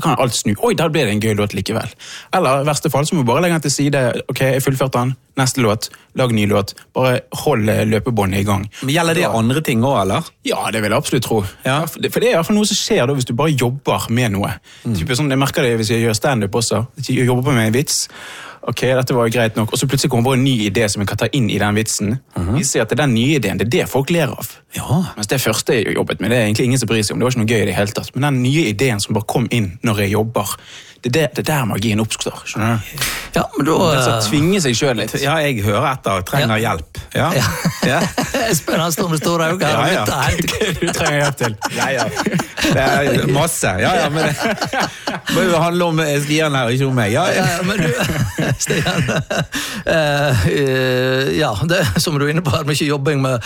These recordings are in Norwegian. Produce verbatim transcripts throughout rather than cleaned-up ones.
kan alt snu. Oi, der ble det en gøy låt likevel. Eller i verste fall så må vi bare legge den til side. Ok, jeg fullførte den. Neste låt, lag ny låt. Bare hold løpebåndet i gang. Men gjelder det andre ting også, eller? Ja, det vil jeg absolutt tro. Ja. For, det, for det er i hvert fall noe som skjer da hvis du bare jobber med noe. Mm. Type sånn, jeg merker det hvis jeg gjør stand-up også. Jeg jobber med en vits. Ok, dette var greit nok. Og så plutselig kommer bare en ny idé som jeg kan ta inn i den vitsen. Uh-huh. Vi ser at det er den nye ideen, det er det folk ler av. Ja. Mens det første jeg jobbet med, det er egentlig ingen som bryr seg om. Det var ikke noe gøy i det hele tatt. Men den nye ideen som bare kom inn når jeg jobber, det er, det, det er der magien oppstår, skjønner du? Ja, men da... Det er så tvinge seg selv litt. Ja, jeg hører etter, trenger ja. hjelp. Ja. Ja. Ja. Spennende står med store øyne. Ja, ja. Du trenger hjelp til. Ja, ja. Det er masse. Ja, ja, men det må jo handle om Stian her, ikke om meg. Ja, ja. Ja, men du, Stian, uh, uh, ja, det som du er inne på her, mye jobbing med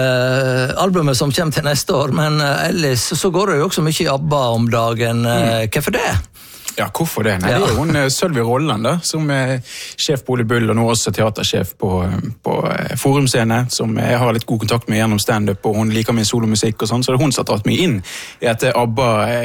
uh, albumet som kommer til neste år, men uh, ellers så går det jo også mye ABBA om dagen. Uh, hvorfor det? Ja, hvorfor det? Nei, ja. Det er jo hun Sølvi Rolland da, som er sjef på Ole Bull, og nå også teatersjef på, på Forumscene, som jeg har litt god kontakt med gjennom stand-up, og hun liker min solomusikk og sånn, så det er hun som har tatt meg inn i at ABBA,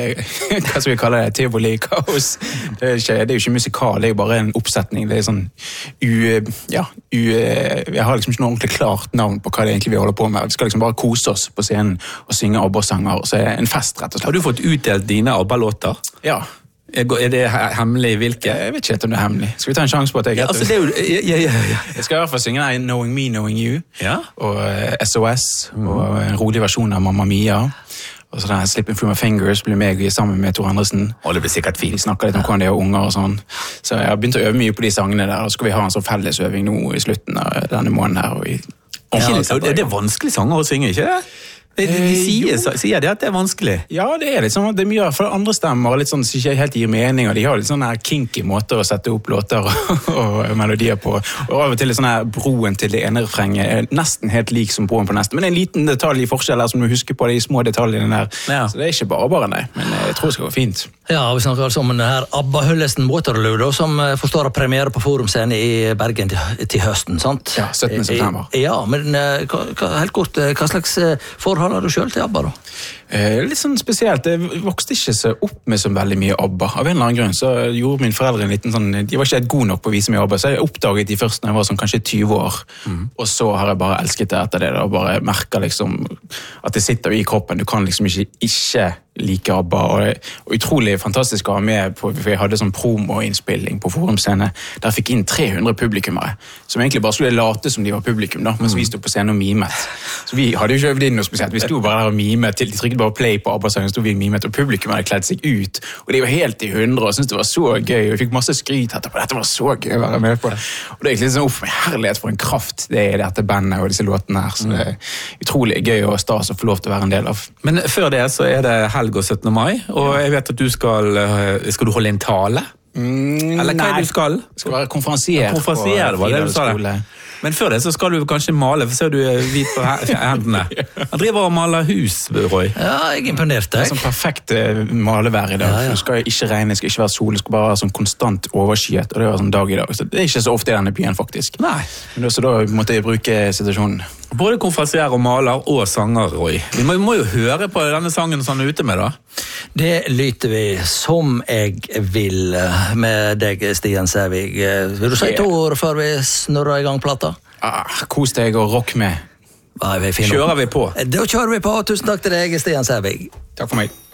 hva skal vi kalle det, tivoli, kaos. Det er, ikke, det er jo ikke musikal, det er jo bare en oppsetning. Det er sånn u... Ja, u... Jeg har liksom ikke noe ordentlig klart navn på hva det egentlig vi holder på med. Vi skal liksom bare kose oss på scenen og synge ABBA-sanger, og så er det en fest, rett og slett. Har du fått utdelt dine ABBA-låter? Ja. Er det hemmelig hvilke? Jeg vet ikke om det er hemmelig. Skal vi ta en sjanse på at jeg ja, altså det er jo, ja, ja, ja. Jeg skal i hvert fall synge den Knowing Me, Knowing You, ja. og S O S, mm. og en rolig versjon av Mamma Mia, og så den Slipping Through My Fingers blir meg sammen med Tor Andresen. Og det blir sikkert fint. Vi snakker litt om hvordan det er unger og sånn. Så jeg har begynt å øve mye på de sangene der, og så skal vi ha en sånn fellesøving nå i slutten av denne måneden her. Og i, ja, det, det er vanskelig sanger å synge, ikke det? De, de sier, sier de at det er vanskelig? Ja, det er litt sånn, det er mye for andre stemmer, litt sånn som ikke helt gir mening, og de har litt sånn her kinky måter å sette opp låter og, og melodier på, og av og til litt sånn her broen til det ene refrenget er nesten helt lik som broen på neste, men det er en liten detalj i forskjell her som du husker på de små detaljene der, ja. Så det er ikke bare bare nei, men jeg tror det skal gå fint. Ja, vi snakker altså om den her ABBA-høllesten Waterloo, da, som forstår å premiere på Forumscene i Bergen til, til høsten, sant? Ja, syttende september. Ja, men hva, helt kort, hva slags forhold har du selv til ABBA da? Eh, litt sånn spesielt, jeg vokste ikke så opp med så veldig mye ABBA. Av en eller annen grunn så gjorde min foreldre en liten sånn, de var ikke helt gode nok på å vise meg ABBA, så jeg oppdaget de først når jeg var sånn kanskje tyve år. Mm. Og så har jeg bare elsket det etter det, og bare merker liksom at det sitter i kroppen. Du kan liksom ikke ikke like ABBA, og, og utrolig fantastisk å ha med på, for jeg hadde sånn promo-innspilling på Forumscene, der jeg fikk inn tre hundre publikummere, som egentlig bare skulle late som de var publikum da, mens vi stod på scenen og mimet. Så vi hadde jo ikke øvd inn noe spesielt, vi stod bare der og mimet til, de trykket bare play på ABBA-sangen, stod vi og mimet, og publikum hadde kledd seg ut, og de var helt i hundre, og syntes det var så gøy, og vi fikk masse skryt etterpå, dette var så gøy å være med på. Og det er egentlig sånn, uff, med herlighet for en kraft det er dette bandet og disse låtene her, så det er utrolig gøy og stas å få lov til å være en del av. Men før det så er det helg og syttende mai, og jeg vet at du skal, skal du holde en tale? Mm, Eller hva nei, du skal? Skal være konferansier. Ja, konferansier, det var det du sa det. Men før det så skal du kanskje male, for så er du hvit på hendene. Han driver og maler hus, Roy. Ja, jeg imponerte. Det er sånn perfekt malevær i dag. Ja, ja. Det skal ikke regne, det skal ikke være sol, det skal bare være sånn konstant overskyet, og det var sånn dag i dag. Så det er ikke så ofte i denne byen, faktisk. Nei. Men så da måtte jeg bruke situasjonen. Både konferansier og maler og sanger, Roy. Vi må, vi må jo høre på denne sangen som han er ute med, da. Det lytter vi som jeg vil med deg, Stian Sævig. Vil du si to ord før vi snurrer i gang plata? Ah, kos deg og rock med. Kjører vi på? Da kjører vi på. Tusen takk til deg, Stian Sævig. Takk for meg.